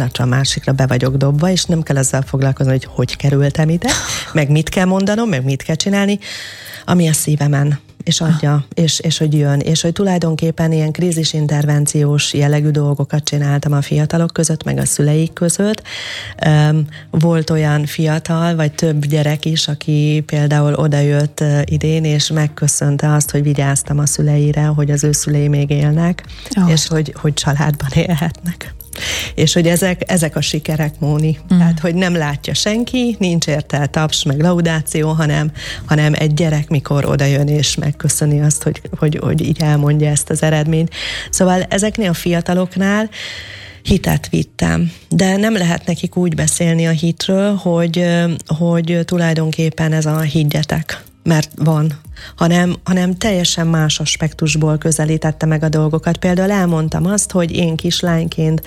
pillanatra a másikra be vagyok dobva, és nem kell ezzel foglalkozni, hogy kerültem ide, meg mit kell mondanom, meg mit kell csinálni, ami a szívemen és adja, és hogy jön, és hogy tulajdonképpen ilyen krízisintervenciós jellegű dolgokat csináltam a fiatalok között, meg a szüleik között. Volt olyan fiatal, vagy több gyerek is, aki például odajött idén, és megköszönte azt, hogy vigyáztam a szüleire, hogy az ő szülei még élnek, és hogy családban élhetnek. És hogy ezek a sikerek, Móni. Tehát, hogy nem látja senki, nincs érte taps, meg laudáció, hanem egy gyerek, mikor odajön és megköszöni azt, hogy így elmondja ezt az eredményt. Szóval ezeknél a fiataloknál hitet vittem, de nem lehet nekik úgy beszélni a hitről, hogy tulajdonképpen ez a higgyetek, mert van, hanem teljesen más aspektusból közelítette meg a dolgokat. Például elmondtam azt, hogy én kislányként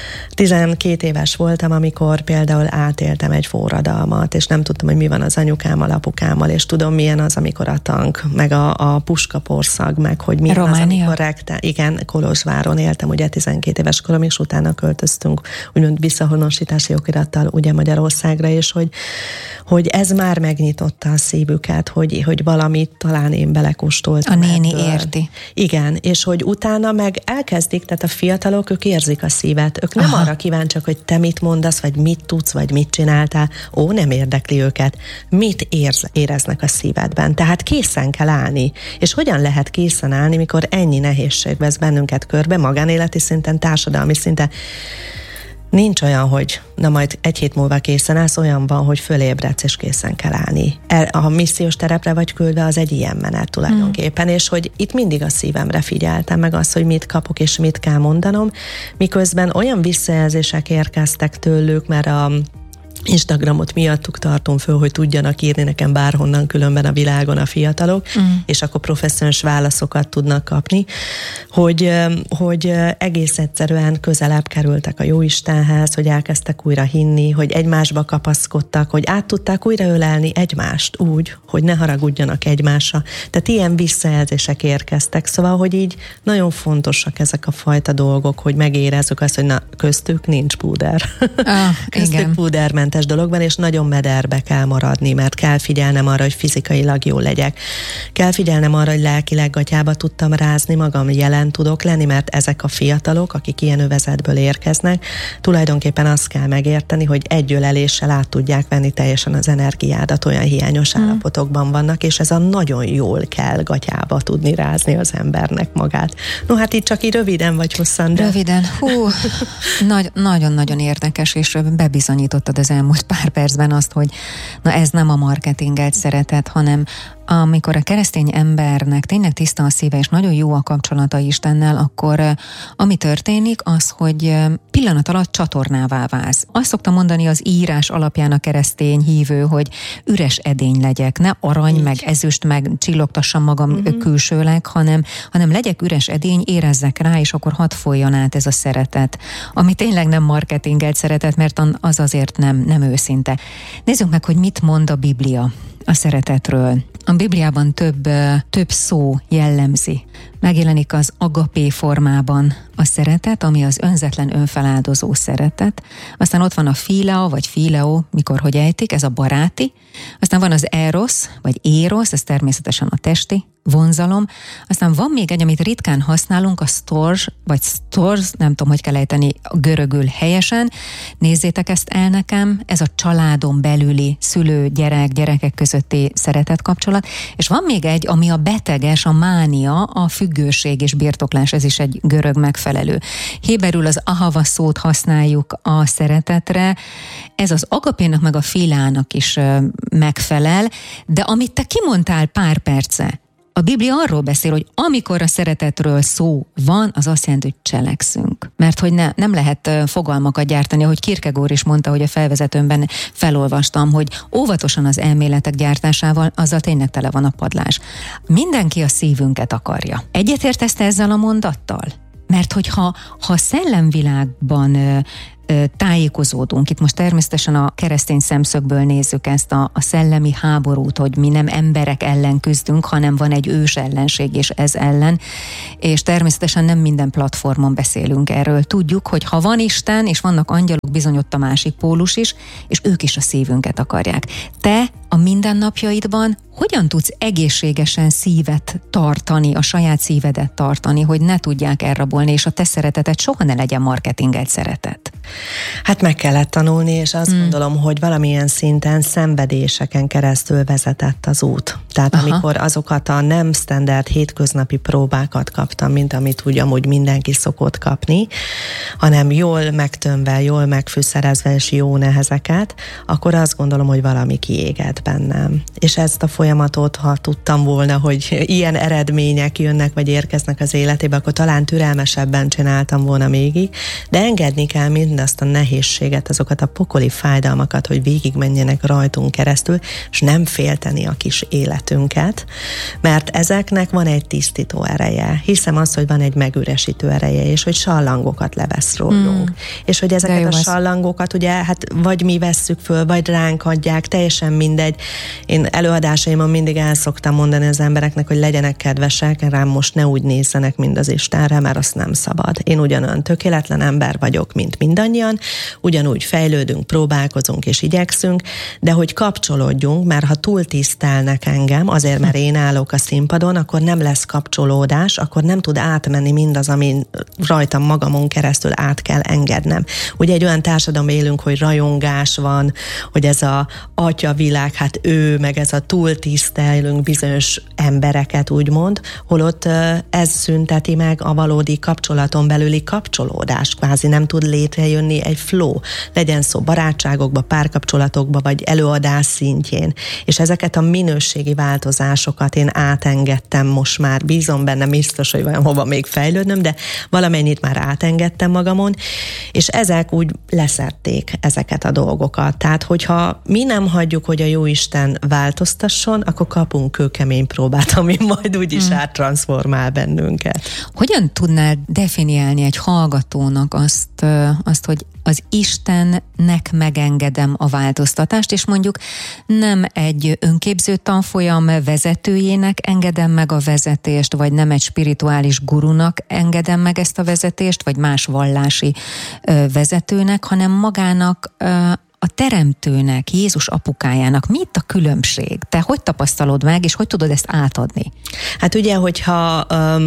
12 éves voltam, amikor például átéltem egy forradalmat, és nem tudtam, hogy mi van az anyukámmal, apukámmal, és tudom, milyen az, amikor a tank, meg a puskaporszag, meg hogy milyen Románia? az, amikor igen, Kolozsváron éltem, ugye 12 éves koromig, és utána költöztünk, úgymond visszahonosítási okirattal ugye Magyarországra, és hogy ez már megnyitotta a szívüket, hogy valamit talán én belekóstoltam. A néni ebből. érti. Igen, és hogy utána meg elkezdik, tehát a fiatalok, ők érzik a szívet. Ők nem arra kíváncsiak, hogy te mit mondasz, vagy mit tudsz, vagy mit csináltál. Nem érdekli őket. Mit éreznek a szívedben? Tehát készen kell állni. És hogyan lehet készen állni, mikor ennyi nehézség vesz bennünket körbe, magánéleti szinten, társadalmi szinten? Nincs olyan, hogy na majd egy hét múlva készen állsz, olyan van, hogy fölébredsz és készen kell állni. A missziós terepre vagy küldve, az egy ilyen menet tulajdonképpen, és hogy itt mindig a szívemre figyeltem, meg az, hogy mit kapok és mit kell mondanom, miközben olyan visszajelzések érkeztek tőlük, mert a Instagramot miattuk tartom föl, hogy tudjanak írni nekem bárhonnan különben a világon a fiatalok, és akkor professzionális válaszokat tudnak kapni, hogy egész egyszerűen közelebb kerültek a Jóistenhez, hogy elkezdtek újra hinni, hogy egymásba kapaszkodtak, hogy át tudták újra ölelni egymást úgy, hogy ne haragudjanak egymásra. Tehát ilyen visszajelzések érkeztek, szóval, hogy így nagyon fontosak ezek a fajta dolgok, hogy megérezzük azt, hogy na, köztük nincs púder. Köztük púdermentes dologban, és nagyon mederbe kell maradni, mert kell figyelnem arra, hogy fizikailag jól legyek. Kell figyelnem arra, hogy lelkileg gatyába tudtam rázni magam, jelen tudok lenni, mert ezek a fiatalok, akik ilyen övezetből érkeznek, tulajdonképpen azt kell megérteni, hogy egy öleléssel át tudják venni teljesen az energiádat, olyan hiányos állapotokban vannak, és ez a nagyon jól kell gatyába tudni rázni az embernek magát. No, hát itt csak így röviden vagy hosszan, de... Röviden. Nagyon-nagyon érdekes, és bebizonyítottad az elmúlt pár percben azt, hogy na ez nem a marketingelt szeretet, hanem amikor a keresztény embernek tényleg tiszta a szíve, és nagyon jó a kapcsolata Istennel, akkor ami történik, az, hogy pillanat alatt csatornává válsz. Azt szoktam mondani az írás alapján a keresztény hívő, hogy üres edény legyek, ne arany, meg ezüst, meg csillogtassam magam külsőleg, hanem legyek üres edény, érezzek rá, és akkor hadd folyjon át ez a szeretet. Ami tényleg nem marketingelt szeretet, mert az azért nem őszinte. Nézzük meg, hogy mit mond a Biblia a szeretetről. A Bibliában több szó jellemzi. Megjelenik az agapé formában a szeretet, ami az önzetlen, önfeláldozó szeretet. Aztán ott van a phileo, vagy phileo, mikor hogy ejtik, ez a baráti. Aztán van az eros, vagy éros, ez természetesen a testi vonzalom. Aztán van még egy, amit ritkán használunk, a storge, vagy stors, nem tudom, hogy kell ejteni görögül helyesen. Nézzétek ezt el nekem, ez a családon belüli gyerekek közötti szeretetkapcsolat. És van még egy, ami a beteges, a mánia, a függőség és birtoklás, ez is egy görög megfelelő. Héberül az ahava szót használjuk a szeretetre, ez az agapénak meg a filának is megfelel, de amit te kimondtál pár perce, a Biblia arról beszél, hogy amikor a szeretetről szó van, az azt jelenti, hogy cselekszünk. Mert hogy nem lehet fogalmakat gyártani, ahogy Kierkegaard is mondta, hogy a felvezetőmben felolvastam, hogy óvatosan az elméletek gyártásával, azzal tényleg tele van a padlás. Mindenki a szívünket akarja. Egyetértesz te ezzel a mondattal? Mert hogyha a szellemvilágban tájékozódunk. Itt most természetesen a keresztény szemszögből nézzük ezt a szellemi háborút, hogy mi nem emberek ellen küzdünk, hanem van egy ős ellenség, és ez ellen. És természetesen nem minden platformon beszélünk erről. Tudjuk, hogy ha van Isten, és vannak angyalok, bizony ott a másik pólus is, és ők is a szívünket akarják. Te a mindennapjaidban hogyan tudsz egészségesen szívet tartani, a saját szívedet tartani, hogy ne tudják elrabolni, és a te szereteted soha ne legyen marketingelt szeretet? Hát meg kellett tanulni, és azt gondolom, hogy valamilyen szinten szenvedéseken keresztül vezetett az út. Tehát amikor azokat a nem standard hétköznapi próbákat kaptam, mint amit amúgy mindenki szokott kapni, hanem jól megtömve, jól megfűszerezve és jó nehezeket, akkor azt gondolom, hogy valami kiégett bennem. És ezt a folyamatot, ha tudtam volna, hogy ilyen eredmények jönnek, vagy érkeznek az életébe, akkor talán türelmesebben csináltam volna végig, de engedni kell mindazt a nehézséget, azokat a pokoli fájdalmakat, hogy végigmenjenek rajtunk keresztül, és nem félteni a kis életünket, mert ezeknek van egy tisztító ereje. Hiszem azt, hogy van egy megüresítő ereje, és hogy sallangokat levesz rólunk. És hogy ezeket a sallangokat ugye, hát vagy mi vesszük föl, vagy ránk adják, teljesen mindegy. Én előadásaimon mindig el szoktam mondani az embereknek, hogy legyenek kedvesek, rám most ne úgy nézzenek, mint az Istenre, mert azt nem szabad. Én ugyanolyan tökéletlen ember vagyok, mint mindannyian, ugyanúgy fejlődünk, próbálkozunk és igyekszünk, de hogy kapcsolódjunk, mert ha túl tisztelnek engem, azért, mert én állok a színpadon, akkor nem lesz kapcsolódás, akkor nem tud átmenni mindaz, amin rajtam magamon keresztül át kell engednem. Ugye egy olyan társadalomban élünk, hogy rajongás van, hogy ez a atyavilág, hát ő, meg ez a túl tisztelünk bizonyos embereket, úgymond, holott ez szünteti meg a valódi kapcsolaton belüli kapcsolódást. Kvázi nem tud létrejönni egy flow. Legyen szó barátságokba, párkapcsolatokba, vagy előadás szintjén. És ezeket a minőségi változásokat én átengedtem most már, bízom benne, biztos, hogy van hova még fejlődnöm, de valamennyit már átengedtem magamon, és ezek úgy leszették ezeket a dolgokat. Tehát, hogyha mi nem hagyjuk, hogy a Jóisten változtasson, akkor kapunk kőkemény próbát, ami majd úgyis áttranszformál bennünket. Hogyan tudnál definiálni egy hallgatónak azt, hogy az Istennek megengedem a változtatást, és mondjuk nem egy önképző tanfolyam vezetőjének engedem meg a vezetést, vagy nem egy spirituális gurunak engedem meg ezt a vezetést, vagy más vallási vezetőnek, hanem magának a Teremtőnek, Jézus apukájának. Mi itt a különbség? Te hogy tapasztalod meg, és hogy tudod ezt átadni? Hát ugye, hogyha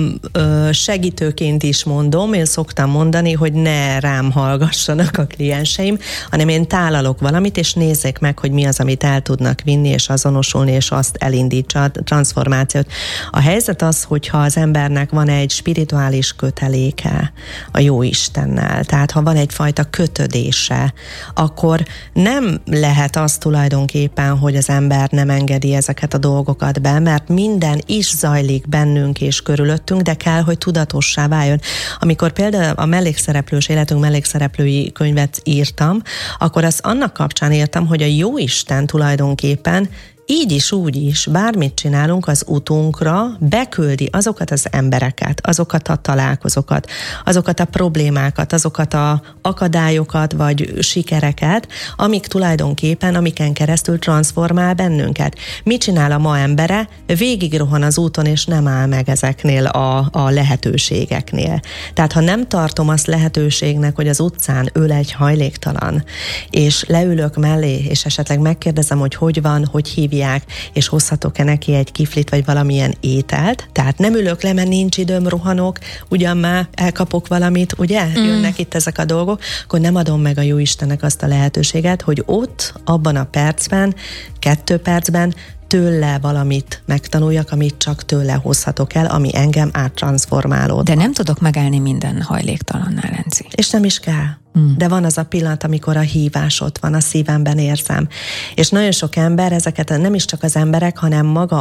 segítőként is mondom, én szoktam mondani, hogy ne rám hallgassanak a klienseim, hanem én tálalok valamit, és nézzék meg, hogy mi az, amit el tudnak vinni, és azonosulni, és azt elindítsa a transformációt. A helyzet az, hogyha az embernek van egy spirituális köteléke a Jóistennel, tehát ha van egyfajta kötődése, akkor nem lehet az tulajdonképpen, hogy az ember nem engedi ezeket a dolgokat be, mert minden is zajlik bennünk és körülöttünk, de kell, hogy tudatossá váljon. Amikor például a mellékszereplős életünk mellékszereplői könyvet írtam, akkor azt annak kapcsán írtam, hogy a Jóisten tulajdonképpen így is, úgy is, bármit csinálunk az utunkra, beküldi azokat az embereket, azokat a találkozókat, azokat a problémákat, azokat a akadályokat, vagy sikereket, amik tulajdonképpen, amiken keresztül transformál bennünket. Mit csinál a ma embere? Végigrohan az úton, és nem áll meg ezeknél a lehetőségeknél. Tehát ha nem tartom azt lehetőségnek, hogy az utcán ül egy hajléktalan, és leülök mellé, és esetleg megkérdezem, hogy van, hogy hívják, és hozhatok-e neki egy kiflit, vagy valamilyen ételt. Tehát nem ülök le, mert nincs időm, rohanok, ugyan már elkapok valamit, ugye? Jönnek itt ezek a dolgok, akkor nem adom meg a Jóistennek azt a lehetőséget, hogy ott, abban a percben, 2 percben tőle valamit megtanuljak, amit csak tőle hozhatok el, ami engem áttranszformálód. De nem tudok megállni minden hajléktalannál, Lenci. És nem is kell. De van az a pillanat, amikor a hívás ott van, a szívemben érzem. És nagyon sok ember, ezeket nem is csak az emberek, hanem maga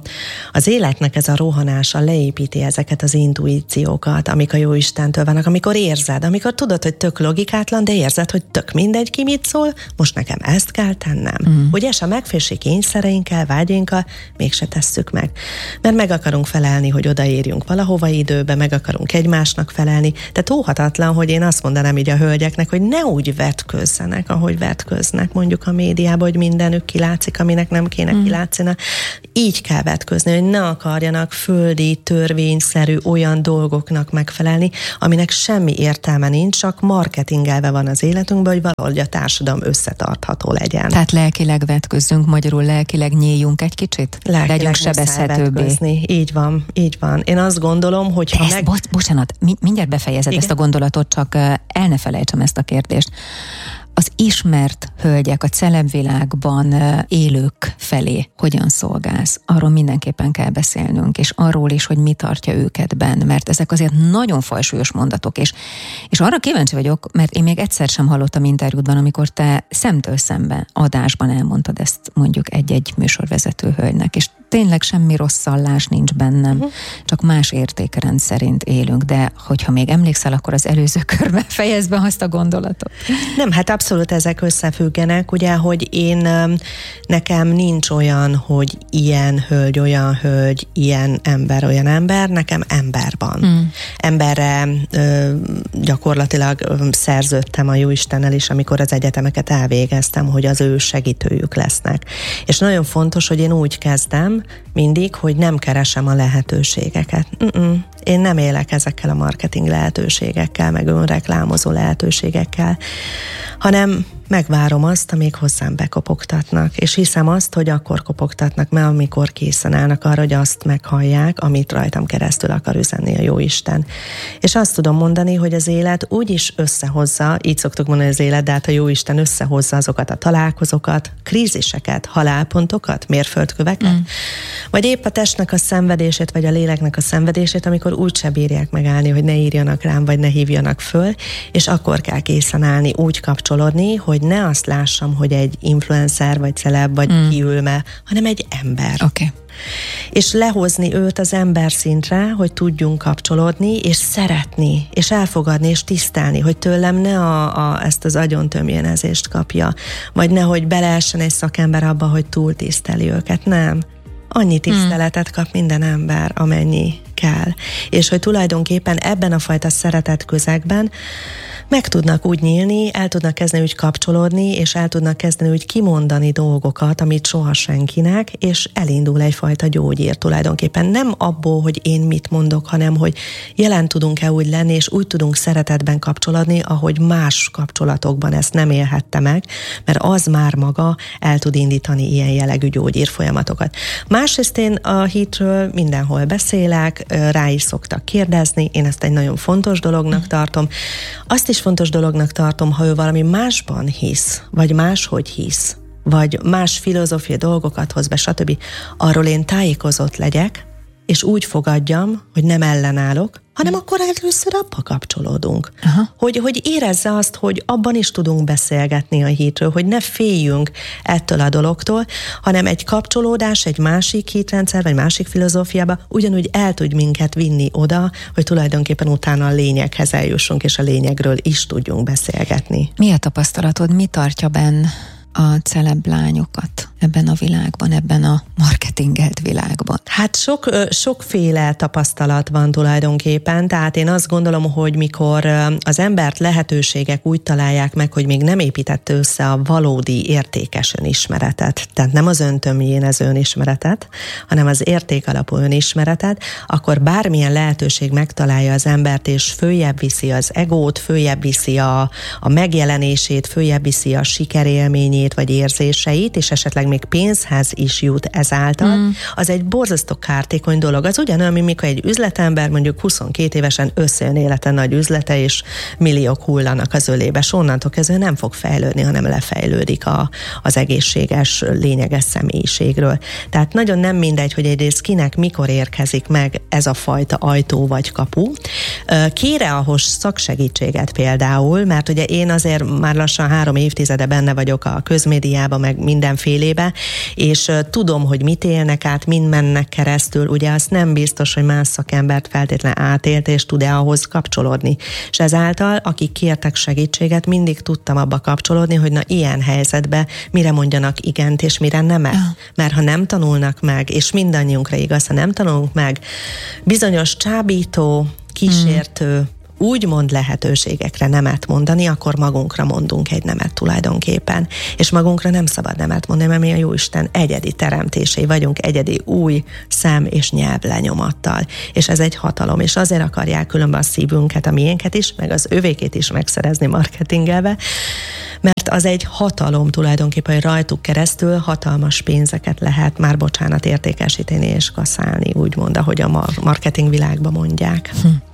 az életnek ez a rohanása leépíti ezeket az intuíciókat, amik a Jóistentől vannak, amikor érzed, amikor tudod, hogy tök logikátlan, de érzed, hogy tök mindegy, ki mit szól, most nekem ezt kell tennem. Ugye, és a megfési kényszereinkkel, vágyainkkal mégse tesszük meg. Mert meg akarunk felelni, hogy odaérjünk valahova időbe, meg akarunk egymásnak felelni. Tehát óhatatlan, hogy én azt mondanám így a hölgyeknek, hölgyeknek, hogy ne úgy vetközzenek, ahogy vetköznek mondjuk a médiában, hogy mindenük kilátszik, aminek nem kéne kilátszani. Így kell vetközni, hogy ne akarjanak földi, törvényszerű olyan dolgoknak megfelelni, aminek semmi értelme nincs, csak marketingelve van az életünkben, hogy valahogy a társadalom összetartható legyen. Tehát lelkileg vetközzünk, magyarul lelkileg nyíljunk egy kicsit? Legyünk sebezhetőbbé. Így van, így van. Én azt gondolom, hogy ha bocsánat, mindjárt befejezed ezt a gondolatot, csak el ne felejtsem ezt a kérdést. Az ismert hölgyek a celebvilágban élők felé hogyan szolgálsz? Arról mindenképpen kell beszélnünk, és arról is, hogy mi tartja őket benn, mert ezek azért nagyon fajsúlyos mondatok, és arra kíváncsi vagyok, mert én még egyszer sem hallottam interjútban, amikor te szemtől szemben adásban elmondtad ezt mondjuk egy-egy műsorvezető hölgynek, és tényleg semmi rossz szallás nincs bennem, csak más értékrend szerint élünk, de hogyha még emlékszel, akkor az előző körben fejezd be azt a gondolatot. Nem, hát abszolút ezek összefüggenek, ugye, hogy nekem nincs olyan, hogy ilyen hölgy, olyan hölgy, ilyen ember, olyan ember, nekem ember van. Emberre gyakorlatilag szerződtem a Jóistennel is, amikor az egyetemeket elvégeztem, hogy az ő segítőjük lesznek. És nagyon fontos, hogy én úgy kezdem mindig, hogy nem keresem a lehetőségeket. Én nem élek ezekkel a marketing lehetőségekkel, meg önreklámozó lehetőségekkel, hanem megvárom azt, amíg hozzám bekopogtatnak, és hiszem azt, hogy akkor kopogtatnak, mert amikor készen állnak arra, hogy azt meghallják, amit rajtam keresztül akar üzenni a Jóisten. És azt tudom mondani, hogy az élet úgy is összehozza, így szoktuk mondani az élet, de hát a Jóisten összehozza azokat a találkozókat, kríziseket, halálpontokat, mérföldköveket, vagy épp a testnek a szenvedését, vagy a léleknek a szenvedését, amikor úgyse bírják megállni, hogy ne írjanak rám, vagy ne hívjanak föl, és akkor kell készen állni, úgy kapcsolódni, hogy ne azt lássam, hogy egy influencer, vagy celeb, vagy kiülme, hanem egy ember. Okay. És lehozni őt az ember szintre, hogy tudjunk kapcsolódni, és szeretni, és elfogadni, és tisztelni, hogy tőlem ne ezt az agyontömjénezést kapja, vagy nehogy beleessen egy szakember abba, hogy túl tiszteli őket. Nem. Annyi tiszteletet kap minden ember, amennyi kell. És hogy tulajdonképpen ebben a fajta szeretet közegben meg tudnak úgy nyílni, el tudnak kezdeni úgy kapcsolódni, és el tudnak kezdeni úgy kimondani dolgokat, amit soha senkinek, és elindul egyfajta gyógyír tulajdonképpen. Nem abból, hogy én mit mondok, hanem hogy jelen tudunk-e úgy lenni, és úgy tudunk szeretetben kapcsolódni, ahogy más kapcsolatokban ezt nem élhette meg, mert az már maga el tud indítani ilyen jellegű gyógyír folyamatokat. Másrészt én a hitről mindenhol beszélek, rá is szoktak kérdezni, én ezt egy nagyon fontos dolognak tartom. Azt is fontos dolognak tartom, ha ő valami másban hisz, vagy máshogy hisz, vagy más filozófiai dolgokat hoz be, stb. Arról én tájékozott legyek, és úgy fogadjam, hogy nem ellenállok, hanem akkor először abba kapcsolódunk. Hogy érezze azt, hogy abban is tudunk beszélgetni a hitről, hogy ne féljünk ettől a dologtól, hanem egy kapcsolódás, egy másik hitrendszer, vagy másik filozófiába ugyanúgy el tud minket vinni oda, hogy tulajdonképpen utána a lényeghez eljussunk, és a lényegről is tudjunk beszélgetni. Mi a tapasztalatod, mi tartja benn a celeb lányokat ebben a világban, ebben a marketingelt világban? Hát sokféle tapasztalat van tulajdonképpen, tehát én azt gondolom, hogy mikor az embert lehetőségek úgy találják meg, hogy még nem épített össze a valódi értékes önismeretet, tehát nem az öntömjénező önismeretet, hanem az értékalapú önismeretet, akkor bármilyen lehetőség megtalálja az embert, és följebb viszi az egót, följebb viszi a megjelenését, följebb viszi a sikerélményét, vagy érzéseit, és esetleg még pénzhez is jut ezáltal, az egy borzasztó kártékony dolog. Az ugyanolyan, mint mikor egy üzletember mondjuk 22 évesen összejön életen nagy üzlete, és milliók hullanak az ölébe, és onnantól kezdve nem fog fejlődni, hanem lefejlődik az egészséges, lényeges személyiségről. Tehát nagyon nem mindegy, hogy egyrészt kinek mikor érkezik meg ez a fajta ajtó vagy kapu. Kére ahhoz szaksegítséget például, mert ugye én azért már lassan 3 évtizede benne vagyok a közmédiában, meg mindenfélébe, és tudom, hogy mit élnek át, mind mennek keresztül, ugye azt nem biztos, hogy más szakembert feltétlenül átélt, és tud-e ahhoz kapcsolódni. És ezáltal, akik kértek segítséget, mindig tudtam abba kapcsolódni, hogy na ilyen helyzetben mire mondjanak igent, és mire nemet. Mert ha nem tanulnak meg, és mindannyiunkra igaz, ha nem tanulunk meg bizonyos csábító, kísértő, úgymond lehetőségekre nemet mondani, akkor magunkra mondunk egy nemet tulajdonképpen. És magunkra nem szabad nemet mondani, mert mi a Jóisten egyedi teremtései vagyunk, egyedi új szem és nyelv lenyomattal. És ez egy hatalom, és azért akarják különben a szívünket, a miénket is, meg az övékét is megszerezni marketingelve, mert az egy hatalom tulajdonképpen, hogy rajtuk keresztül hatalmas pénzeket lehet már értékesíteni és kaszálni, úgymond, ahogy a marketing világban mondják.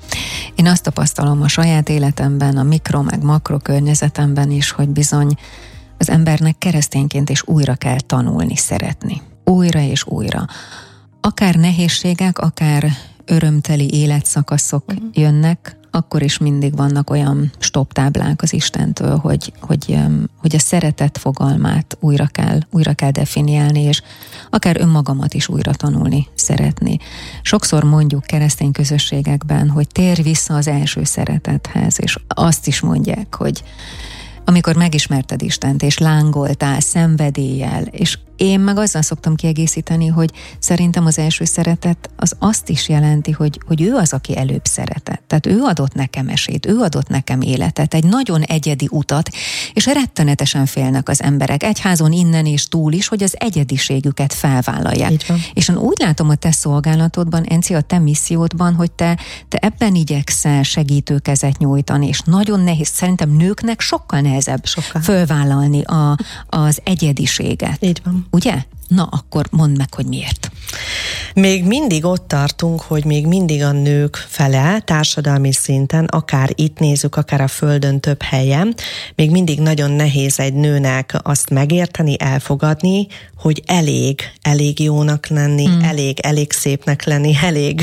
Én azt tapasztalom a saját életemben, a mikro meg makro környezetemben is, hogy bizony az embernek keresztényként is újra kell tanulni, szeretni. Újra és újra. Akár nehézségek, akár örömteli életszakaszok jönnek, akkor is mindig vannak olyan stopptáblák az Istentől, hogy a szeretet fogalmát újra kell definiálni, és akár önmagamat is újra tanulni, szeretni. Sokszor mondjuk keresztény közösségekben, hogy térj vissza az első szeretethez, és azt is mondják, hogy amikor megismerted Istent, és lángoltál szenvedéllyel, és én meg azzal szoktam kiegészíteni, hogy szerintem az első szeretet az azt is jelenti, hogy ő az, aki előbb szeretett. Tehát ő adott nekem esélyt, ő adott nekem életet, egy nagyon egyedi utat, és rettenetesen félnek az emberek egyházon innen és túl is, hogy az egyediségüket felvállalják. És én úgy látom a te szolgálatodban, Enci, a te missziódban, hogy te ebben igyekszel segítőkezet nyújtani, és nagyon nehéz, szerintem nőknek sokkal nehezebb fölvállalni az egyediséget. Így van. Ugye? Na, akkor mondd meg, hogy miért. Még mindig ott tartunk, hogy még mindig a nők fele társadalmi szinten, akár itt nézzük, akár a földön több helyen, még mindig nagyon nehéz egy nőnek azt megérteni, elfogadni, hogy elég jónak lenni, elég szépnek lenni, elég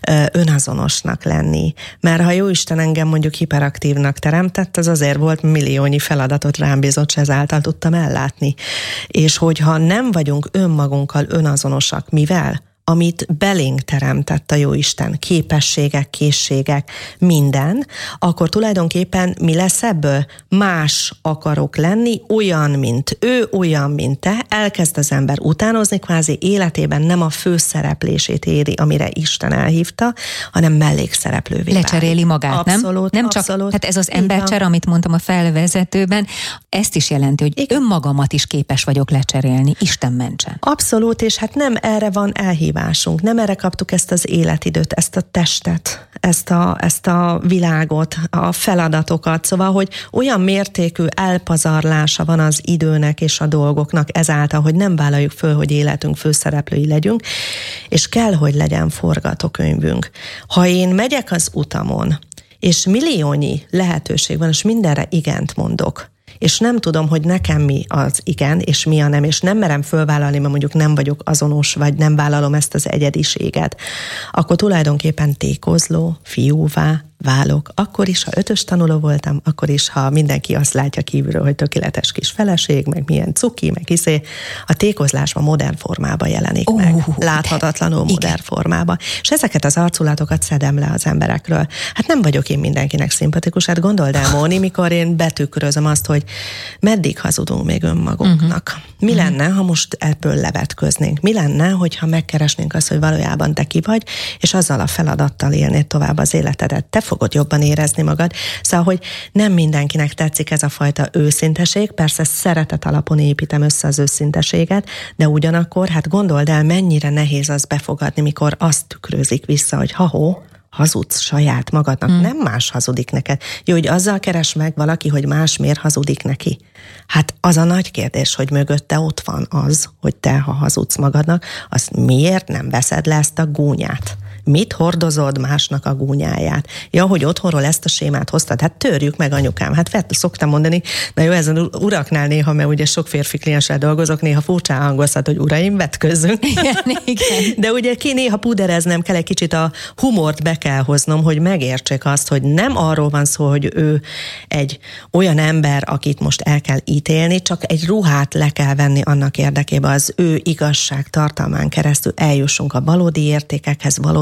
önazonosnak lenni. Mert ha Jóisten engem mondjuk hiperaktívnak teremtett, az azért volt, milliónyi feladatot rám bízott, és ezáltal tudtam ellátni. És hogyha nem vagyunk önmagunkkal önazonosak, mivel? Amit belénk teremtett a Jóisten, képességek, készségek, minden, akkor tulajdonképpen mi lesz ebből? Más akarok lenni, olyan, mint ő, olyan, mint te, elkezd az ember utánozni, kvázi életében nem a főszereplését éri, amire Isten elhívta, hanem mellékszereplővé. Lecseréli magát, abszolút, nem? Nem csak, hát ez az embercsere, amit mondtam a felvezetőben, ezt is jelenti, hogy önmagamat is képes vagyok lecserélni, Isten mentsen. Abszolút, és hát nem erre van elhívás. Nem erre kaptuk ezt az életidőt, ezt a testet, ezt a világot, a feladatokat, szóval, hogy olyan mértékű elpazarlása van az időnek és a dolgoknak ezáltal, hogy nem vállaljuk föl, hogy életünk főszereplői legyünk, és kell, hogy legyen forgatókönyvünk. Ha én megyek az utamon, és milliónyi lehetőség van, és mindenre igent mondok, és nem tudom, hogy nekem mi az igen, és mi a nem, és nem merem fölvállalni, mert mondjuk nem vagyok azonos, vagy nem vállalom ezt az egyediséget, akkor tulajdonképpen tékozló, fiúvá válok. Akkor is, ha 5-ös tanuló voltam, akkor is, ha mindenki azt látja kívülről, hogy tökéletes kis feleség, meg milyen cuki, meg a tékozlásban modern formában jelenik meg. Láthatatlanul modern formában. És ezeket az arculatokat szedem le az emberekről. Hát nem vagyok én mindenkinek szimpatikus, hát gondold el, Móni, mikor én betükrözöm azt, hogy meddig hazudunk még önmagunknak. Mi lenne, ha most ebből levetköznénk? Mi lenne, hogyha megkeresnénk azt, hogy valójában te ki vagy, és azzal a feladattal élnéd tovább az életedet? Te fogod jobban érezni magad. Szóval, hogy nem mindenkinek tetszik ez a fajta őszinteség, persze szeretet alapon építem össze az őszinteséget, de ugyanakkor, hát gondold el, mennyire nehéz az befogadni, mikor azt tükrözik vissza, hogy hazudsz saját magadnak, nem más hazudik neked. Jó, hogy azzal keres meg valaki, hogy más miért hazudik neki. Hát az a nagy kérdés, hogy mögötte ott van az, hogy te, ha hazudsz magadnak, azt miért nem veszed le ezt a gúnyát? Mit hordozod másnak a gúnyáját? Ja, hogy otthonról ezt a sémát hoztad? Hát törjük meg, anyukám. Hát szoktam mondani, na jó, ezen uraknál néha, mert ugye sok férfi klienssel dolgozok, néha furcsán hangozhat, hogy uraim, vetközzünk. Igen. De ugye néha pudereznem kell, egy kicsit a humort be kell hoznom, hogy megértsék azt, hogy nem arról van szó, hogy ő egy olyan ember, akit most el kell ítélni, csak egy ruhát le kell venni annak érdekében, az ő igazság tartalmán keresztül eljussunk a valódi értékekhez, valódi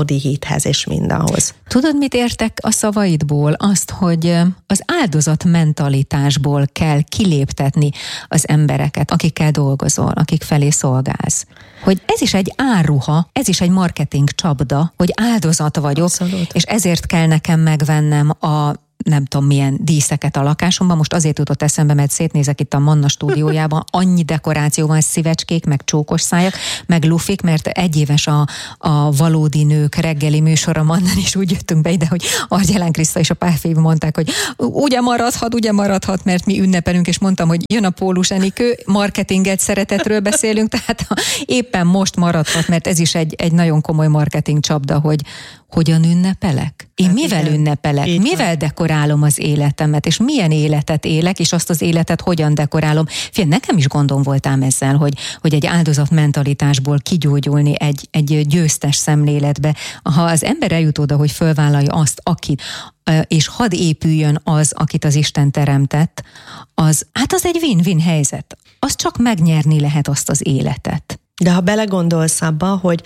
valódi hithez és mindahhoz. Tudod, mit értek a szavaidból? Azt, hogy az áldozatmentalitásból kell kiléptetni az embereket, akikkel dolgozol, akik felé szolgálsz. Hogy ez is egy áruha, ez is egy marketing csapda, hogy áldozat vagyok, abszolút. És ezért kell nekem megvennem a nem tudom milyen díszeket a lakásomban. Most azért jutott eszembe, mert szétnézek itt a Manna stúdiójában, annyi dekoráció van, szívecskék, meg csókos szájak, meg lufik, mert egyéves a Valódi Nők reggeli műsora Mannan, és úgy jöttünk be ide, hogy Argyelán Kriszta és a párfiú mondták, hogy ugye maradhat, mert mi ünnepelünk, és mondtam, hogy jön a Pólus Enikő, marketinget, szeretetről beszélünk, tehát éppen most maradhat, mert ez is egy nagyon komoly marketing csapda, hogy hogyan ünnepelek? Én mivel ünnepelek? Mivel dekorálom az életemet? És milyen életet élek, és azt az életet hogyan dekorálom? Figyelj, nekem is gondom voltám ezzel, hogy egy áldozatmentalitásból kigyógyulni egy győztes szemléletbe. Ha az ember eljut oda, hogy fölvállalja azt, akit, és hadd épüljön az, akit az Isten teremtett, az egy win-win helyzet. Az csak megnyerni lehet azt az életet. De ha belegondolsz abba, hogy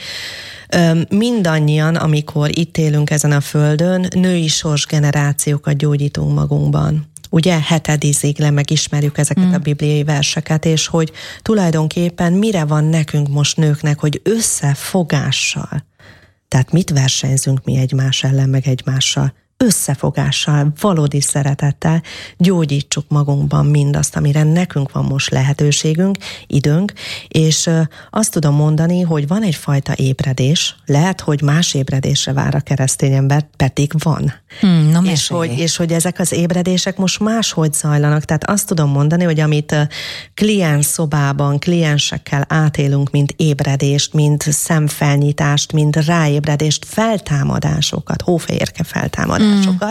mindannyian, amikor itt élünk ezen a földön, női sorsgenerációkat gyógyítunk magunkban. Ugye 7. ízig megismerjük ezeket a bibliai verseket, és hogy tulajdonképpen mire van nekünk most nőknek, hogy összefogással. Tehát mit versenyzünk mi egymás ellen, meg egymással? Összefogással, valódi szeretettel gyógyítsuk magunkban mindazt, amire nekünk van most lehetőségünk, időnk, és azt tudom mondani, hogy van egyfajta ébredés, lehet, hogy más ébredésre vár a keresztény ember, pedig van. És hogy ezek az ébredések most máshogy zajlanak, tehát azt tudom mondani, hogy amit kliens szobában, kliensekkel átélünk, mint ébredést, mint szemfelnyitást, mint ráébredést, feltámadásokat, hófehérke feltámadásokat,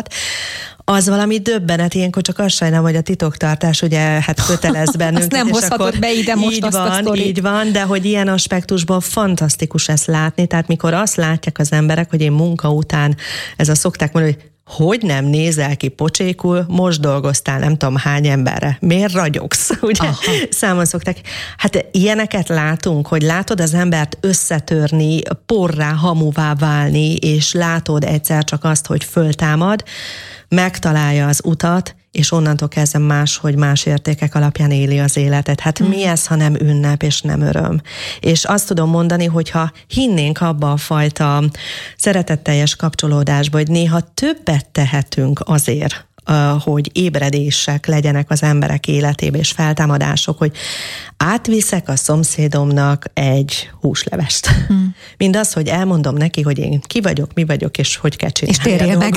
az valami döbbenet, ilyenkor csak azt sajnálom, hogy a titoktartás ugye hát kötelez bennünket. Azt nem hozhatod be ide most azt a sztorit. Így van, de hogy ilyen aspektusban fantasztikus ezt látni, tehát mikor azt látják az emberek, hogy én munka után, ez a szokták mondani, hogy nem nézel ki pocsékul, most dolgoztál nem tudom hány emberre. Miért ragyogsz? Ugye? Számon szokták. Hát ilyeneket látunk, hogy látod az embert összetörni, porrá, hamuvá válni, és látod egyszer csak azt, hogy föltámad, megtalálja az utat, és onnantól kezdve más értékek alapján éli az életet. Hát mi ez, ha nem ünnep és nem öröm? És azt tudom mondani, hogyha hinnénk abba a fajta szeretetteljes kapcsolódásba, hogy néha többet tehetünk azért, hogy ébredések legyenek az emberek életébe, és feltámadások, hogy átviszek a szomszédomnak egy húslevest. Mind az, hogy elmondom neki, hogy én ki vagyok, mi vagyok, és hogy kell csinálni. És térjél meg.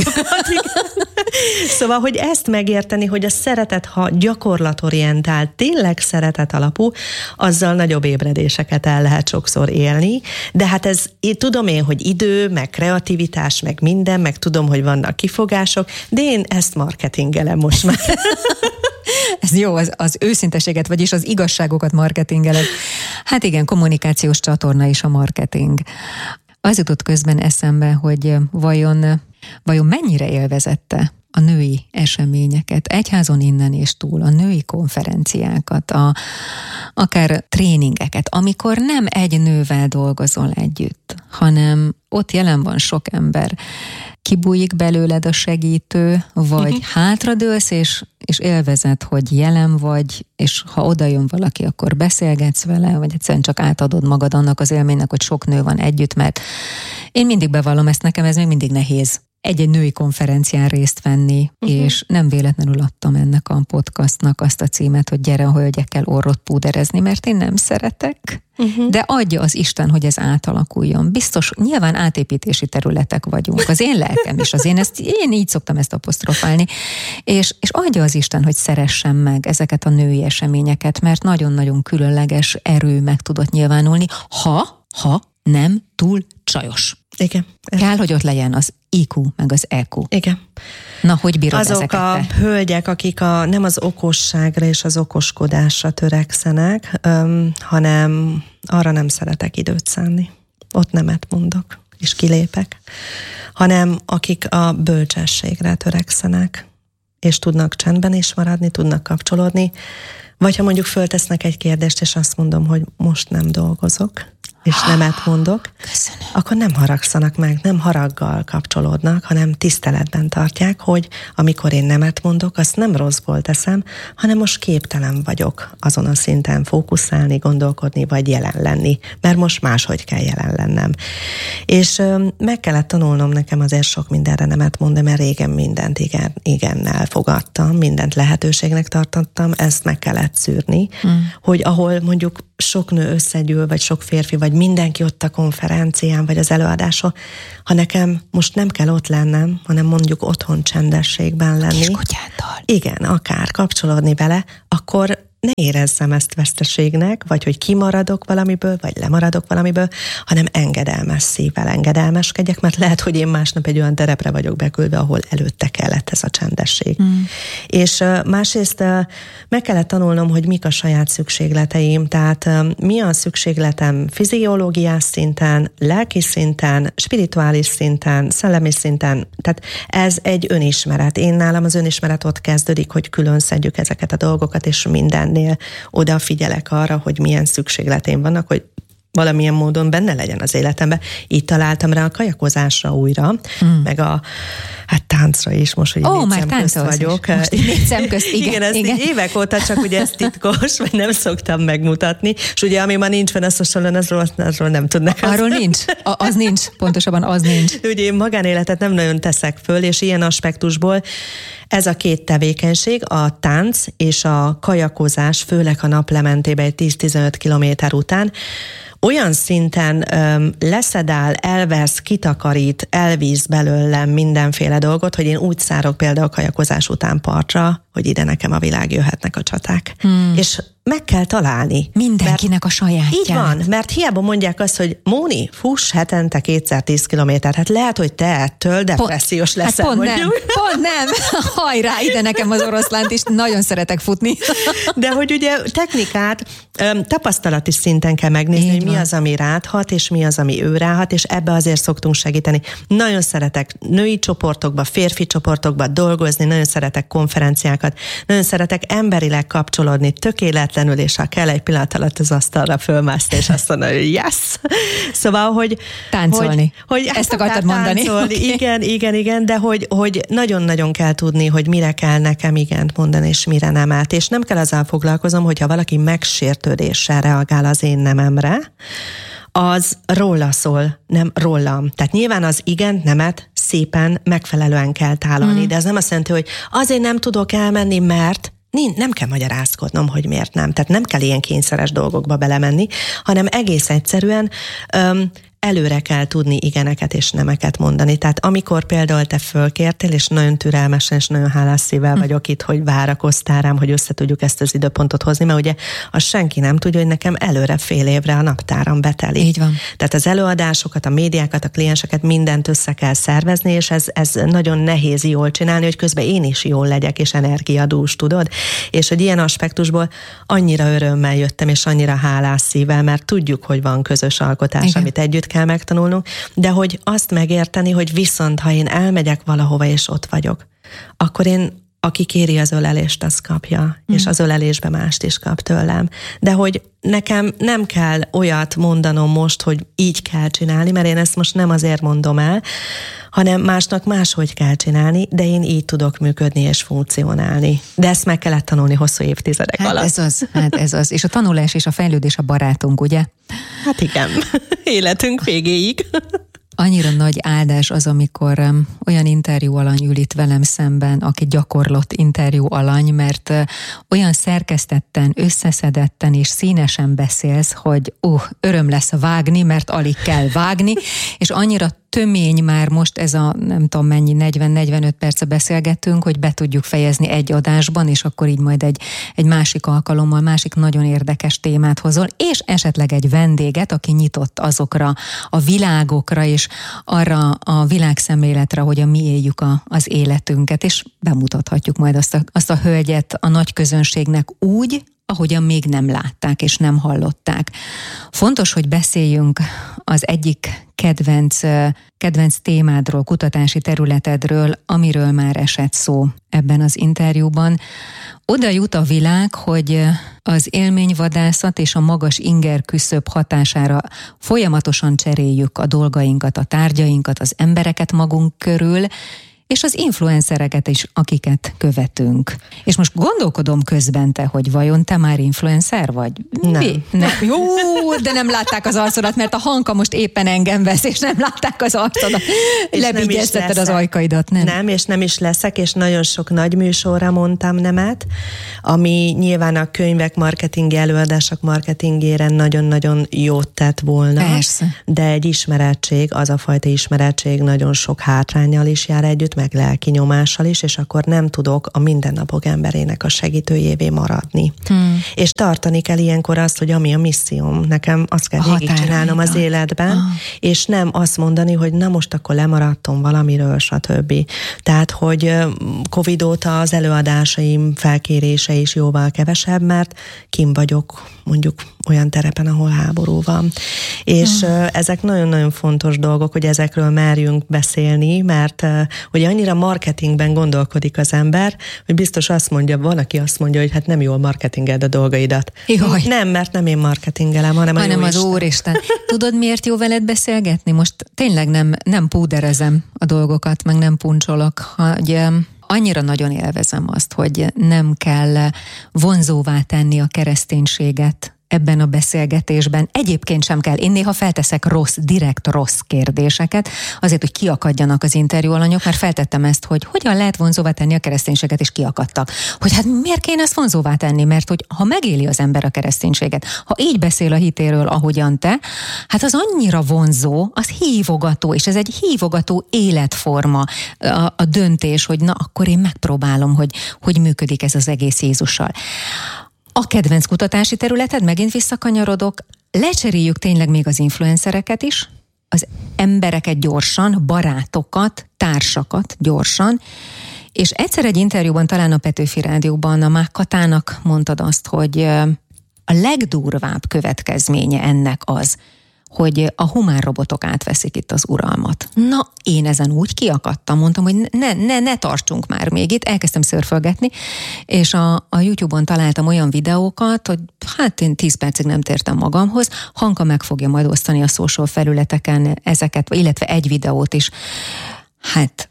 Szóval, hogy ezt megérteni, hogy a szeretet, ha gyakorlatorientált, tényleg szeretet alapú, azzal nagyobb ébredéseket el lehet sokszor élni, de hát ez, tudom én, hogy idő, meg kreativitás, meg minden, meg tudom, hogy vannak kifogások, de én ezt marketingelem most már. Ez jó, az őszinteséget, vagyis az igazságokat marketingeled. Hát igen, kommunikációs csatorna is a marketing. Az jutott közben eszembe, hogy vajon mennyire élvezette a női eseményeket, egyházon innen és túl, a női konferenciákat, akár tréningeket, amikor nem egy nővel dolgozol együtt, hanem ott jelen van sok ember, kibújik belőled a segítő, vagy hátradőlsz, és élvezed, hogy jelen vagy, és ha oda jön valaki, akkor beszélgetsz vele, vagy egyszerűen csak átadod magad annak az élménynek, hogy sok nő van együtt, mert én mindig bevallom ezt, nekem ez még mindig nehéz egy női konferencián részt venni, és nem véletlenül adtam ennek a podcastnak azt a címet, hogy gyere a hölgyekkel orrot púderezni, mert én nem szeretek, de adja az Isten, hogy ez átalakuljon. Biztos, nyilván átépítési területek vagyunk. Az én lelkem is, én így szoktam ezt apostrofálni, és adja az Isten, hogy szeressem meg ezeket a női eseményeket, mert nagyon-nagyon különleges erő meg tudott nyilvánulni, ha nem túl csajos. Igen. Kell, hogy ott legyen az IQ, meg az EQ. Igen. Na, hogy bírod azok ezeket a te? hölgyek, akik nem az okosságra és az okoskodásra törekszenek, hanem arra nem szeretek időt szánni. Ott nemet mondok, és kilépek. Hanem akik a bölcsességre törekszenek, és tudnak csendben is maradni, tudnak kapcsolódni, vagy ha mondjuk föltesznek egy kérdést, és azt mondom, hogy most nem dolgozok. és nemet mondok, Köszönöm. akkor nem haragszanak meg, nem haraggal kapcsolódnak, hanem tiszteletben tartják, hogy amikor én nemet mondok, azt nem rosszból teszem, hanem most képtelen vagyok azon a szinten fókuszálni, gondolkodni, vagy jelen lenni, mert most máshogy kell jelen lennem. És meg kellett tanulnom nekem azért sok mindenre nemet mondani, mert régen mindent igennel fogadtam, mindent lehetőségnek tartottam, ezt meg kellett szűrni, hogy ahol mondjuk sok nő összegyűl, vagy sok férfi, vagy mindenki ott a konferencián, vagy az előadáson, ha nekem most nem kell ott lennem, hanem mondjuk otthon csendességben lenni. Kiskutyáddal. Igen, akár kapcsolódni vele, akkor ne érezzem ezt veszteségnek, vagy hogy kimaradok valamiből, vagy lemaradok valamiből, hanem engedelmes szívvel engedelmeskedjek, mert lehet, hogy én másnap egy olyan terepre vagyok beküldve, ahol előtte kellett ez a csendesség. És másrészt meg kellett tanulnom, hogy mik a saját szükségleteim, tehát mi a szükségletem fiziológiás szinten, lelki szinten, spirituális szinten, szellemi szinten, tehát ez egy önismeret. Én nálam az önismeret ott kezdődik, hogy külön szedjük ezeket a dolgokat, és mindennél odafigyelek arra, hogy milyen szükségleteim vannak, hogy valamilyen módon benne legyen az életemben. Így találtam rá a kajakozásra újra, meg a táncra is, most, hogy négy szem közt vagyok. Most négy szem közt, igen. Ezt igen. Évek óta, csak ugye ez titkos, vagy nem szoktam megmutatni, és ugye ami ma nincs fenn, azt hasonlóan, arról nem tudnak. Arról nincs, az nincs, pontosabban az nincs. Ugye én magánéletet nem nagyon teszek föl, és ilyen aspektusból ez a két tevékenység, a tánc és a kajakozás, főleg a naplementébe egy 10-15 kilométer után, olyan szinten leszedál, elvesz, kitakarít, elvíz belőlem mindenféle dolgot, hogy én úgy szárok például a kajakozás után partra, hogy ide nekem a világ jöhetnek a csaták. És meg kell találni. Mindenkinek a sajátját. Így van, mert hiába mondják azt, hogy Móni, fuss hetente 2x10 kilométert. Hát lehet, hogy te ettől depressziós leszel. Hát pont nem. Hajrá, ide nekem az oroszlánt is, nagyon szeretek futni. De hogy ugye technikát tapasztalati szinten kell megnézni, hogy mi az, ami rád hat, és mi az, ami ő ráhat, és ebbe azért szoktunk segíteni. Nagyon szeretek női csoportokba, férfi csoportokba dolgozni, nagyon szeretek konferenciákat, nagyon szeretek emberileg kapcsolódni, tökéletlenül, és ha kell egy pillanat alatt az asztalra fölmászni, és azt mondani, hogy yes! Szóval, hogy... Táncolni. Hogy ezt akartad mondani. Okay. Igen, de hogy nagyon-nagyon kell tudni, hogy mire kell nekem igent mondani, és mire nem állt. És nem kell azzal foglalkozom, hogyha valaki megsértődéssel reagál az én nememre, az róla szól, nem rólam. Tehát nyilván az igent, nemet szépen, megfelelően kell tálalni, de ez nem azt jelenti, hogy azért nem tudok elmenni, mert nem kell magyarázkodnom, hogy miért nem. Tehát nem kell ilyen kényszeres dolgokba belemenni, hanem egész egyszerűen előre kell tudni igeneket és nemeket mondani. Tehát amikor például te fölkértél, és nagyon türelmesen és nagyon hálás szívvel vagyok itt, hogy várakoztál rám, hogy össze tudjuk ezt az időpontot hozni, mert ugye azt senki nem tudja, hogy nekem előre fél évre a naptáram betelik. Így van. Tehát az előadásokat, a médiákat, a klienseket, mindent össze kell szervezni, és ez nagyon nehéz jól csinálni, hogy közben én is jól legyek, és energiadús, tudod? És hogy ilyen aspektusból annyira örömmel jöttem, és annyira hálás szívvel, mert tudjuk, hogy van közös alkotás, igen, amit együtt kell megtanulnunk, de hogy azt megérteni, hogy viszont, ha én elmegyek valahova, és ott vagyok, akkor aki kéri az ölelést, az kapja, és az ölelésbe mást is kap tőlem. De hogy nekem nem kell olyat mondanom most, hogy így kell csinálni, mert én ezt most nem azért mondom el, hanem másnak máshogy kell csinálni, de én így tudok működni és funkcionálni. De ezt meg kellett tanulni hosszú évtizedek alatt. Ez az. És a tanulás és a fejlődés a barátunk, ugye? Hát igen, életünk végéig. Annyira nagy áldás az, amikor olyan interjú alany ül itt velem szemben, aki gyakorlott interjú alany, mert olyan szerkesztetten, összeszedetten és színesen beszélsz, hogy öröm lesz vágni, mert alig kell vágni, és annyira tömény már most ez a nem tudom mennyi, 40-45 perce beszélgettünk, hogy be tudjuk fejezni egy adásban, és akkor így majd egy másik alkalommal, másik nagyon érdekes témát hozol, és esetleg egy vendéget, aki nyitott azokra a világokra, és arra a világszemléletre, hogyan mi éljük az életünket, és bemutathatjuk majd azt a hölgyet a nagy közönségnek úgy, ahogyan még nem látták és nem hallották. Fontos, hogy beszéljünk az egyik kedvenc témádról, kutatási területedről, amiről már esett szó ebben az interjúban. Oda jut a világ, hogy az élményvadászat és a magas inger küszöb hatására folyamatosan cseréljük a dolgainkat, a tárgyainkat, az embereket magunk körül, és az influencereket is, akiket követünk. És most gondolkodom közben te, hogy vajon te már influencer vagy? Nem. Jó, de nem látták az arcodat, mert a Hanka most éppen engem vesz, és nem látták az arcodat. Lebigyeztetted az ajkaidat, nem? Nem, és nem is leszek, és nagyon sok nagy műsorra mondtam nemet, ami nyilván a könyvek marketing, előadások marketingére nagyon-nagyon jót tett volna. Persze. De egy ismerettség, az a fajta ismerettség nagyon sok hátránnyal is jár együtt, meg lelki nyomással is, és akkor nem tudok a mindennapok emberének a segítőjévé maradni. És tartani kell ilyenkor azt, hogy ami a misszióm, nekem azt kell végigcsinálnom az életben, és nem azt mondani, hogy na most akkor lemaradtam valamiről, stb. Tehát, hogy Covid óta az előadásaim felkérése is jóval kevesebb, mert kim vagyok mondjuk olyan terepen, ahol háború van. És ezek nagyon-nagyon fontos dolgok, hogy ezekről merjünk beszélni, mert hogy annyira marketingben gondolkodik az ember, hogy biztos azt mondja, valaki azt mondja, hogy hát nem jól marketingeld a dolgaidat. Jaj. Nem, mert nem én marketingelem, hanem az Úristen. Tudod, miért jó veled beszélgetni? Most tényleg nem púderezem a dolgokat, meg nem puncsolok, hogy annyira nagyon élvezem azt, hogy nem kell vonzóvá tenni a kereszténységet ebben a beszélgetésben. Egyébként sem kell. Én néha felteszek direkt rossz kérdéseket, azért, hogy kiakadjanak az interjú alanyok, mert feltettem ezt, hogy hogyan lehet vonzóvá tenni a kereszténységet, és kiakadtak. Hogy hát miért kéne ezt vonzóvá tenni? Mert hogy ha megéli az ember a kereszténységet, ha így beszél a hitéről, ahogyan te, hát az annyira vonzó, az hívogató, és ez egy hívogató életforma, a döntés, hogy na, akkor én megpróbálom, hogy működik ez az egész Jézussal. A kedvenc kutatási területed, megint visszakanyarodok, lecseréljük tényleg még az influencereket is, az embereket gyorsan, barátokat, társakat gyorsan, és egyszer egy interjúban, talán a Petőfi Rádióban a Mák Katának mondtad azt, hogy a legdurvább következménye ennek az, hogy a humán robotok átveszik itt az uralmat. Na, én ezen úgy kiakadtam, mondtam, hogy ne tartsunk már még itt, elkezdtem szörfölgetni, és a YouTube-on találtam olyan videókat, hogy hát én 10 percig nem tértem magamhoz, Hanka meg fogja majd osztani a social felületeken ezeket, illetve egy videót is. Hát,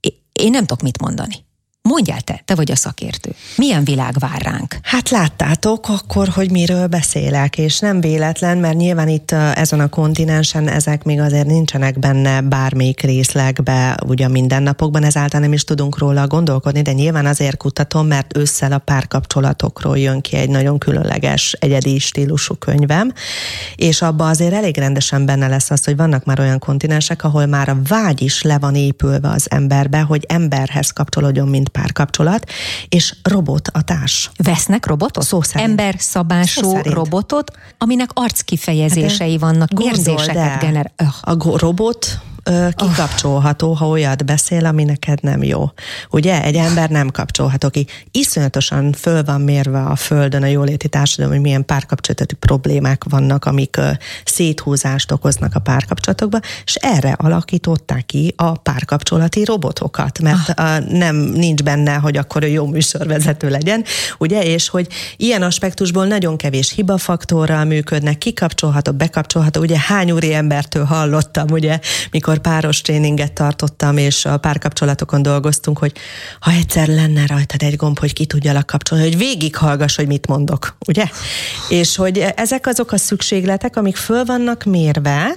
én nem tudok mit mondani. Mondjál te vagy a szakértő. Milyen világ vár ránk? Hát láttátok akkor, hogy miről beszélek, és nem véletlen, mert nyilván itt ezen a kontinensen ezek még azért nincsenek benne bármelyik részlegbe, ugye a mindennapokban, ezáltal nem is tudunk róla gondolkodni, de nyilván azért kutatom, mert ősszel a párkapcsolatokról jön ki egy nagyon különleges, egyedi stílusú könyvem, és abban azért elég rendesen benne lesz az, hogy vannak már olyan kontinensek, ahol már a vágy is le van épülve az emberbe, hogy emberhez kapcsolódjon, mint párkapcsolat, és robot a társ. Vesznek robotot? Szó szerint. Emberszabású robotot, aminek arckifejezései vannak, érzéseket generál. A robot kikapcsolható, ha olyat beszél, ami neked nem jó. Ugye? Egy ember nem kapcsolható ki. Iszonyatosan föl van mérve a Földön a jóléti társadalom, hogy milyen párkapcsolati problémák vannak, amik széthúzást okoznak a párkapcsolatokba, és erre alakították ki a párkapcsolati robotokat, mert nincs benne, hogy akkor ő jó műsorvezető legyen, ugye? És hogy ilyen aspektusból nagyon kevés hibafaktorral működnek, kikapcsolható, bekapcsolható. Ugye hány úri embertől hallottam, ugye, mikor páros tréninget tartottam, és a párkapcsolatokon dolgoztunk, hogy ha egyszer lenne rajtad egy gomb, hogy ki tudjalak kapcsolni, hogy végighallgass, hogy mit mondok, ugye? És hogy ezek azok a szükségletek, amik föl vannak mérve,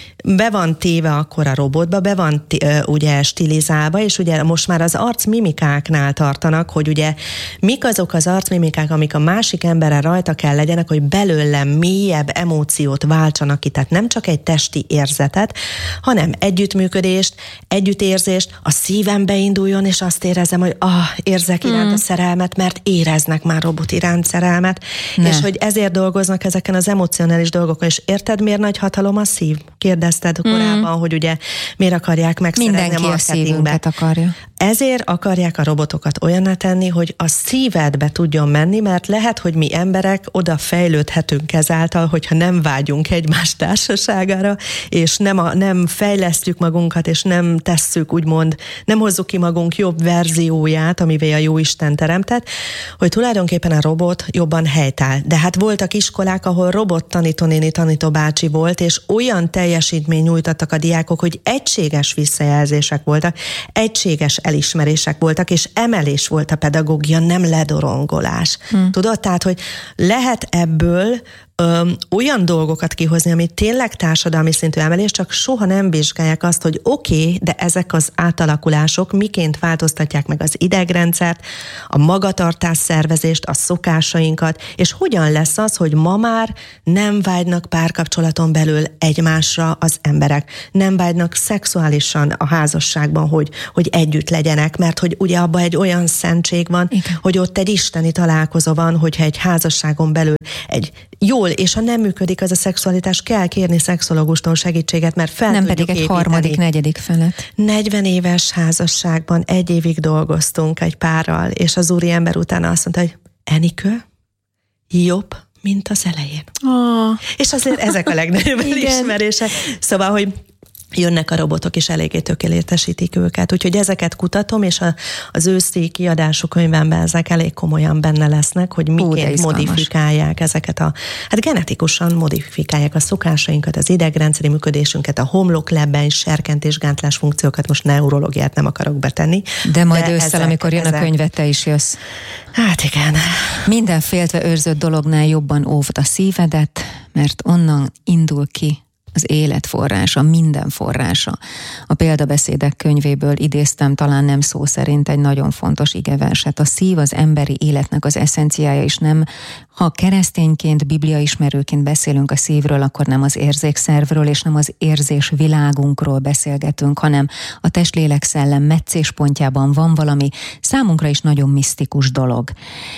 be van téve akkor a robotba, be van ugye stilizálva, és ugye most már az arcmimikáknál tartanak, hogy ugye mik azok az arcmimikák, amik a másik emberre rajta kell legyenek, hogy belőlem mélyebb emóciót váltsanak ki, tehát nem csak egy testi érzetet, hanem együttműködést, együttérzést, a szívembe induljon, és azt érezzem, hogy érzek iránt a szerelmet, mert éreznek már robot iránt szerelmet, és hogy ezért dolgoznak ezeken az emocionális dolgokon, és érted, miért nagy hatalom a szív? Kérdezted korábban, hogy ugye miért akarják megszerezni mindenki a marketingbe. Mindenki a szívünket akarja. Ezért akarják a robotokat olyanná tenni, hogy a szívedbe tudjon menni, mert lehet, hogy mi emberek oda fejlődhetünk ezáltal, hogyha nem vágyunk egymás társaságára, és nem fejlesztjük magunkat, és nem tesszük, úgymond, nem hozzuk ki magunk jobb verzióját, amivel a Jóisten teremtett, hogy tulajdonképpen a robot jobban helytáll. De hát voltak iskolák, ahol robot tanítónéni, tanítóbácsi volt, és olyan teljesítmény nyújtottak a diákok, hogy egységes visszajelzések voltak, egységes elismerések voltak, és emelés volt a pedagógia, nem ledorongolás. Tudod? Tehát, hogy lehet ebből olyan dolgokat kihozni, ami tényleg társadalmi szintű emelés, csak soha nem vizsgálják azt, hogy oké, de ezek az átalakulások miként változtatják meg az idegrendszert, a magatartás szervezést, a szokásainkat, és hogyan lesz az, hogy ma már nem vágynak párkapcsolaton belül egymásra az emberek, nem vágynak szexuálisan a házasságban, hogy együtt legyenek, mert hogy ugye abban egy olyan szentség van, igen, hogy ott egy isteni találkozó van, hogyha egy házasságon belül egy jól, és ha nem működik az a szexualitás, kell kérni szexológustól segítséget, mert fel nem tudjuk pedig egy építeni. Harmadik, negyedik felett. 40 éves házasságban 1 évig dolgoztunk egy párral, és az úriember utána azt mondta, hogy Enikő, jobb, mint az elején. És azért ezek a legnagyobb elismerések. Szóval, hogy jönnek a robotok, és eléggé tökéletesítik őket. Úgyhogy ezeket kutatom, és az őszi kiadású könyvemben ezek elég komolyan benne lesznek, hogy miként modifikálják ezeket hát genetikusan modifikálják a szokásainkat, az idegrendszeri működésünket, a homloklebben serkentésgátlás funkciókat, most neurológiát nem akarok betenni. De majd ősszel, amikor jön a könyvet, te is jössz. Hát igen. Minden féltve őrzött dolognál jobban óvd a szívedet, mert onnan indul ki az élet forrása, minden forrása. A példabeszédek könyvéből idéztem, talán nem szó szerint, egy nagyon fontos igeverset. A szív az emberi életnek az eszenciája, és nem, ha keresztényként, bibliaismerőként beszélünk a szívről, akkor nem az érzékszervről, és nem az érzés világunkról beszélgetünk, hanem a test-lélek-szellem meccéspontjában van valami számunkra is nagyon misztikus dolog.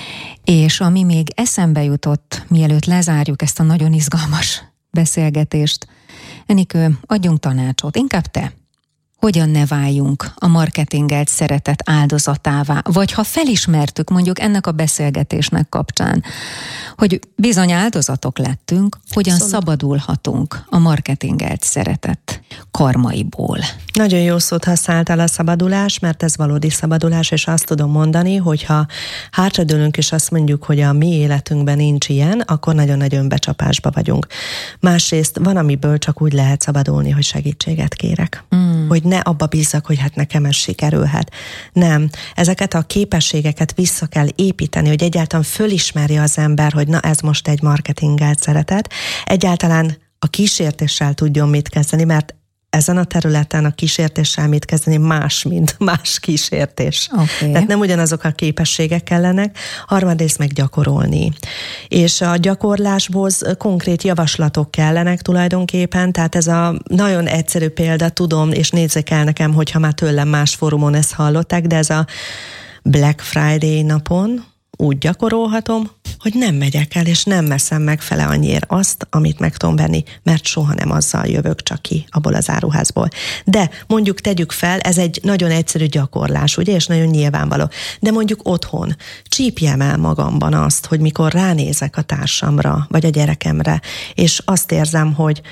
És ami még eszembe jutott, mielőtt lezárjuk ezt a nagyon izgalmas beszélgetést, Enikő, adjunk tanácsot, inkább te. Hogyan ne váljunk a marketingelt szeretet áldozatává, vagy ha felismertük mondjuk ennek a beszélgetésnek kapcsán, hogy bizony áldozatok lettünk, hogyan szabadulhatunk a marketingelt szeretet karmaiból. Nagyon jó szót használtál, a szabadulás, mert ez valódi szabadulás, és azt tudom mondani, hogyha hátradőlünk és azt mondjuk, hogy a mi életünkben nincs ilyen, akkor nagyon-nagyon becsapásba vagyunk. Másrészt van, amiből csak úgy lehet szabadulni, hogy segítséget kérek. Hogy ne abba bízzak, hogy hát nekem ez sikerülhet. Nem. Ezeket a képességeket vissza kell építeni, hogy egyáltalán fölismerje az ember, hogy na ez most egy marketingelt szeretet. Egyáltalán a kísértéssel tudjon mit kezdeni, mert ezen a területen a kísértéssel mit kezdeni más, mint más kísértés. Okay. Tehát nem ugyanazok a képességek kellenek, harmadrészt meg gyakorolni. És a gyakorláshoz konkrét javaslatok kellenek tulajdonképpen, tehát ez a nagyon egyszerű példa, tudom, és nézzék el nekem, hogyha már tőlem más fórumon ezt hallották, de ez a Black Friday napon úgy gyakorolhatom, hogy nem megyek el, és nem veszem meg fele annyiért azt, amit meg tudom venni, mert soha nem azzal jövök csak ki abból az áruházból. De mondjuk tegyük fel, ez egy nagyon egyszerű gyakorlás, ugye, és nagyon nyilvánvaló. De mondjuk otthon csípjem el magamban azt, hogy mikor ránézek a társamra, vagy a gyerekemre, és azt érzem, hogy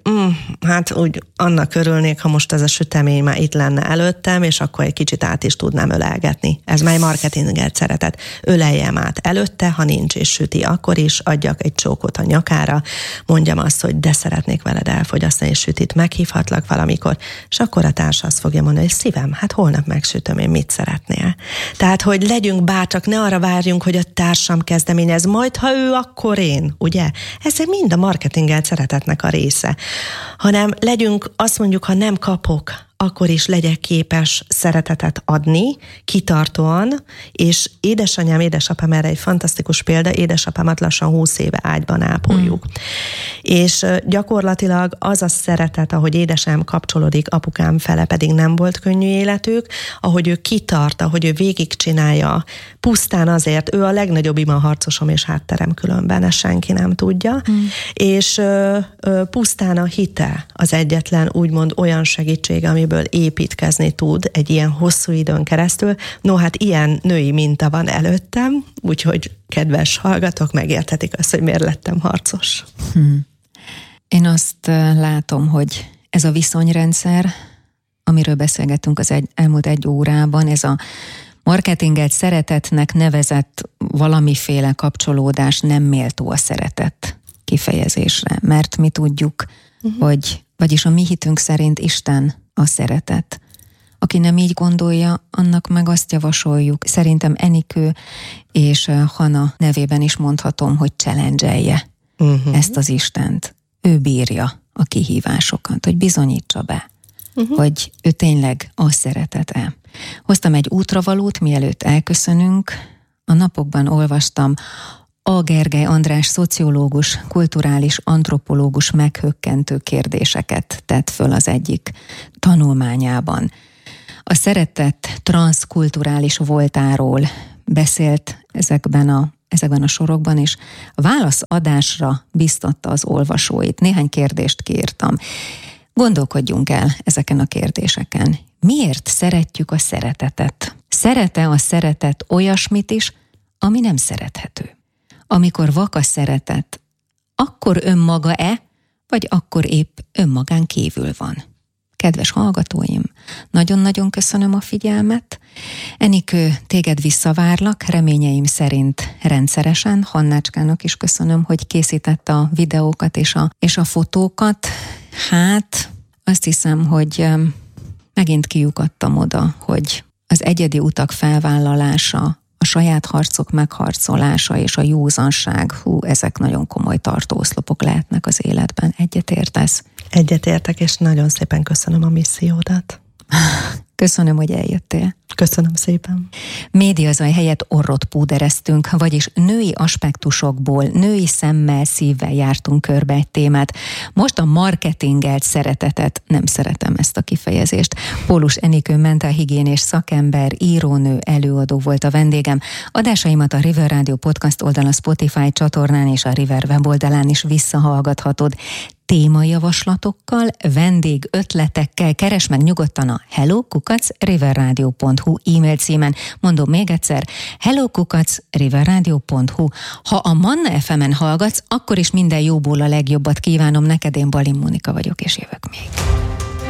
hát úgy annak örülnék, ha most ez a sütemény már itt lenne előttem, és akkor egy kicsit át is tudnám ölelgetni. Ez már marketingelt szeretet. Öleljem át előtte, ha nincs és süti, akkor is adjak egy csókot a nyakára, mondjam azt, hogy de szeretnék veled elfogyasztani és sütit, meghívhatlak valamikor, és akkor a társ azt fogja mondani, hogy szívem, hát holnap megsütöm, én mit szeretnél. Tehát, hogy legyünk bátrak, ne arra várjunk, hogy a társam kezdeményez, majd ha ő, akkor én, ugye? Ez mind a marketingelt szeretetnek a része. Hanem legyünk, azt mondjuk, ha nem kapok, akkor is legyek képes szeretetet adni, kitartóan, és édesanyám, édesapám erre egy fantasztikus példa, édesapámat lassan 20 éve ágyban ápoljuk. És gyakorlatilag az a szeretet, ahogy édesem kapcsolódik apukám fele, pedig nem volt könnyű életük, ahogy ő kitart, ahogy ő végigcsinálja, pusztán azért, ő a legnagyobb imaharcosom és hátterem különben, ezt senki nem tudja, és pusztán a hite az egyetlen úgymond olyan segítség, ami szemszögéből építkezni tud egy ilyen hosszú időn keresztül. No, hát ilyen női minta van előttem, úgyhogy kedves hallgatók, megérthetik azt, hogy miért lettem harcos. Én azt látom, hogy ez a viszonyrendszer, amiről beszélgettünk az elmúlt egy órában, ez a marketingelt szeretetnek nevezett valamiféle kapcsolódás nem méltó a szeretet kifejezésre, mert mi tudjuk, vagyis a mi hitünk szerint Isten a szeretet. Aki nem így gondolja, annak meg azt javasoljuk. Szerintem Enikő és Hana nevében is mondhatom, hogy challenge-elje ezt az Istent. Ő bírja a kihívásokat, hogy bizonyítsa be, hogy ő tényleg a szeretet-e. Hoztam egy útravalót, mielőtt elköszönünk. A napokban olvastam, A. Gergely András szociológus, kulturális antropológus meghökkentő kérdéseket tett föl az egyik tanulmányában. A szeretet transzkulturális voltáról beszélt ezekben a sorokban, és a válaszadásra biztatta az olvasóit. Néhány kérdést kértem. Gondolkodjunk el ezeken a kérdéseken. Miért szeretjük a szeretetet? Szeret-e a szeretet olyasmit is, ami nem szerethető? Amikor vak a szeretet, akkor önmaga-e, vagy akkor épp önmagán kívül van? Kedves hallgatóim, nagyon-nagyon köszönöm a figyelmet. Enikő, téged visszavárlak, reményeim szerint rendszeresen. Hannácskának is köszönöm, hogy készítette a videókat és a fotókat. Hát, azt hiszem, hogy megint kiukadtam oda, hogy az egyedi utak felvállalása, a saját harcok megharcolása és a józanság, ezek nagyon komoly tartóoszlopok lehetnek az életben. Egyetértesz? Egyetértek, és nagyon szépen köszönöm a missziódat. Köszönöm, hogy eljöttél. Köszönöm szépen. Médiazaj helyett orrot púdereztünk, vagyis női aspektusokból, női szemmel, szívvel jártunk körbe egy témát. Most a marketingelt szeretetet, nem szeretem ezt a kifejezést. Pólus Enikő mentálhigiénés szakember, írónő, előadó volt a vendégem. Adásaimat a River Radio podcast oldalon, a Spotify csatornán és a River weboldalán is visszahallgathatod. Témajavaslatokkal, vendégötletekkel keresd meg nyugodtan a hello@riverradio.hu e-mail címen. Mondom még egyszer, hello@riverradio.hu. Ha a Manna FM-en hallgatsz, akkor is minden jóból a legjobbat kívánom neked, én Balin Mónika vagyok, és jövök még.